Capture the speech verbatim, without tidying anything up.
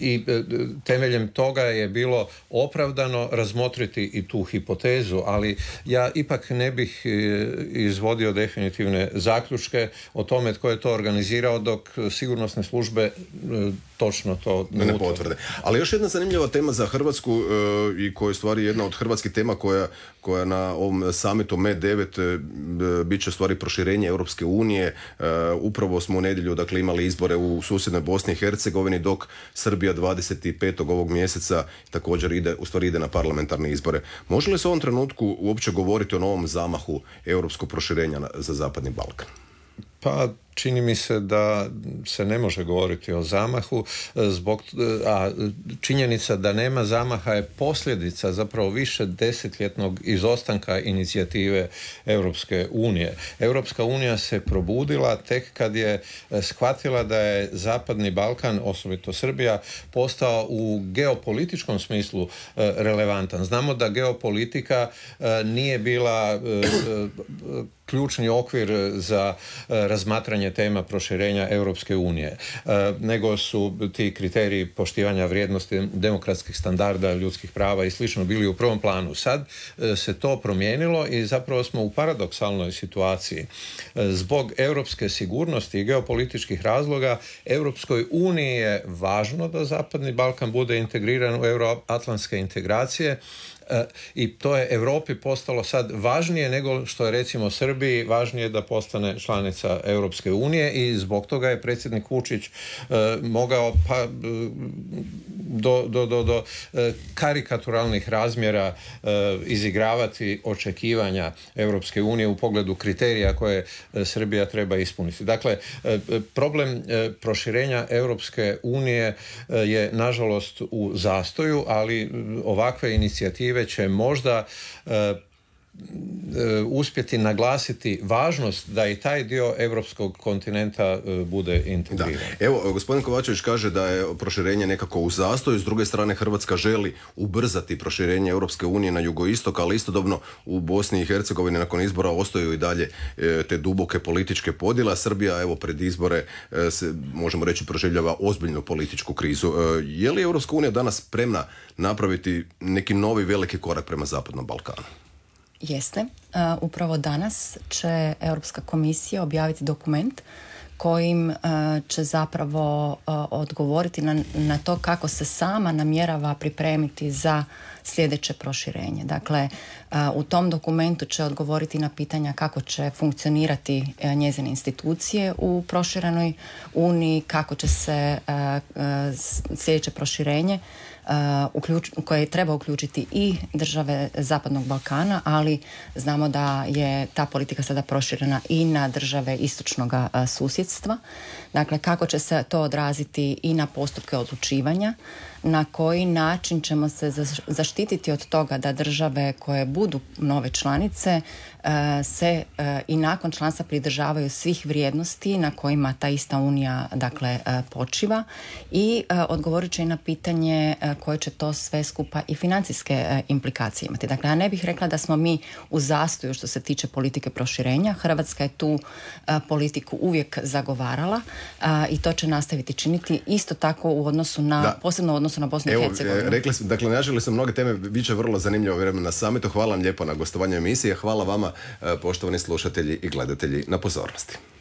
i temeljem toga je bilo opravdano razmotriti i tu hipotezu, ali ja ipak ne bih izvodio definitivne zaključke o tome tko je to organizirao, dok sigurnosne službe točno to ne, ne potvrde. Ali još jedna zanimljiva tema za Hrvatsku e, i koja je stvari jedna od hrvatskih tema koja, koja na ovom samitu M E devet e, bit će stvari proširenje Europske unije. E, upravo smo u nedjelju dakle imali izbore u susjednoj Bosni i Hercegovini, dok Srbija dvadeset petog ovog mjeseca također ide, u stvari ide na parlamentarne izbore. Može li se u ovom trenutku uopće govoriti o novom zamahu europskog proširenja na, za Zapadni Balkan? Pa čini mi se da se ne može govoriti o zamahu, zbog, a činjenica da nema zamaha je posljedica zapravo više desetljetnog izostanka inicijative Europske unije. Europska unija se probudila tek kad je shvatila da je Zapadni Balkan, osobito Srbija, postao u geopolitičkom smislu relevantan. Znamo da geopolitika nije bila ključni okvir za razmatranje tema proširenja Europske unije, nego su ti kriteriji poštivanja vrijednosti demokratskih standarda, ljudskih prava i slično bili u prvom planu. Sad se to promijenilo i zapravo smo u paradoksalnoj situaciji. Zbog europske sigurnosti i geopolitičkih razloga Europskoj uniji je važno da Zapadni Balkan bude integriran u euroatlantske integracije, i to je Europi postalo sad važnije nego što je recimo Srbiji važnije da postane članica Europske unije, i zbog toga je predsjednik Vučić uh, mogao pa do, do, do, do karikaturalnih razmjera uh, izigravati očekivanja Europske unije u pogledu kriterija koje Srbija treba ispuniti. Dakle, uh, problem uh, proširenja Europske unije uh, je nažalost u zastoju, ali ovakve inicijative će možda uh, uspjeti naglasiti važnost da i taj dio europskog kontinenta bude integriran. Da. Evo, gospodin Kovačević kaže da je proširenje nekako u zastoju, s druge strane Hrvatska želi ubrzati proširenje Europske unije na jugoistok, ali istodobno u Bosni i Hercegovini nakon izbora ostaju i dalje te duboke političke podjele. Srbija, evo, pred izbore se, možemo reći, proživljava ozbiljnu političku krizu. Je li Europska unija danas spremna napraviti neki novi veliki korak prema Zapadnom Balkanu? Jeste. Uh, upravo danas će Europska komisija objaviti dokument kojim uh, će zapravo uh, odgovoriti na, na to kako se sama namjerava pripremiti za sljedeće proširenje. Dakle, uh, u tom dokumentu će odgovoriti na pitanja kako će funkcionirati uh, njezine institucije u proširenoj uniji, kako će se uh, uh, sljedeće proširenje Uh, uključ, koje treba uključiti i države Zapadnog Balkana, ali znamo da je ta politika sada proširena i na države istočnog uh, susjedstva. Dakle, kako će se to odraziti i na postupke odlučivanja, na koji način ćemo se zaštititi od toga da države koje budu nove članice uh, se uh, i nakon članstva pridržavaju svih vrijednosti na kojima ta ista unija dakle uh, počiva, i uh, odgovorit će i na pitanje uh, koje će to sve skupa i financijske uh, implikacije imati. Dakle, ja ne bih rekla da smo mi u zastoju što se tiče politike proširenja. Hrvatska je tu uh, politiku uvijek zagovarala uh, i to će nastaviti činiti isto tako u odnosu na, da. posebno u odnosu na Bosnu i Hercegovinu. Evo, rekli smo, dakle, naželi sam mnoge teme, bit će vrlo zanimljivo vrijeme na samitu. Hvala vam lijepo na gostovanju emisije. Hvala vama, poštovani slušatelji i gledatelji, na pozornosti.